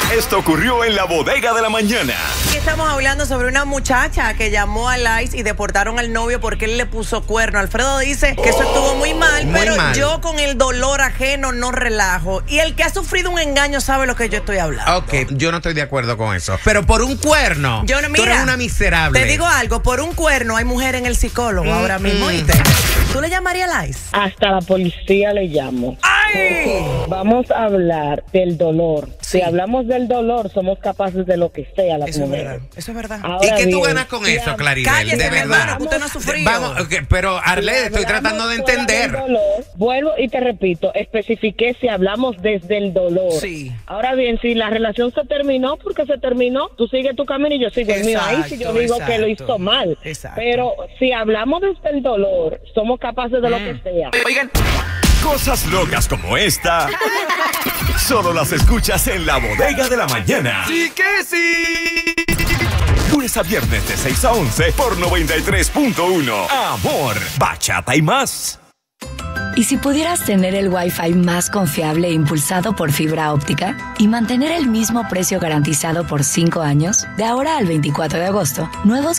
Esto ocurrió en la bodega de la mañana. Aquí estamos hablando sobre una muchacha que llamó al ICE y deportaron al novio porque él le puso cuerno. Alfredo dice que eso estuvo muy mal, pero yo con el dolor ajeno no relajo. Y el que ha sufrido un engaño sabe lo que yo estoy hablando. Ok, yo no estoy de acuerdo con eso. Pero por un cuerno, yo no, mira, tú eres una miserable. Te digo algo, por un cuerno hay mujer en el psicólogo ahora mismo, ¿oíste? ¿Tú le llamarías al ICE? Hasta la policía le llamo. ¡Ay! Vamos a hablar del dolor. Sí. Si hablamos del dolor, somos capaces de lo que sea las mujeres. Eso es verdad. Ahora ¿Y qué tú bien, ganas con eso, Claribel? Cállese, de mi verdad. hermano, que usted no ha sufrido. Vamos, okay, pero Arlette, estoy tratando de entender. Dolor, vuelvo y te repito, especifiqué si hablamos desde el dolor. Sí. Ahora bien, si la relación se terminó porque se terminó, tú sigues tu camino y yo sigo el mío. Ahí si yo digo que lo hizo mal. Exacto. Pero si hablamos desde el dolor, somos capaces de lo que sea. Oigan, cosas locas como esta solo las escuchas en la bodega de la mañana. ¡Sí que sí! Lunes a viernes de 6 a 11 por 93.1. Amor, bachata y más. ¿Y si pudieras tener el Wi-Fi más confiable e impulsado por fibra óptica y mantener el mismo precio garantizado por 5 años? De ahora al 24 de agosto, nuevos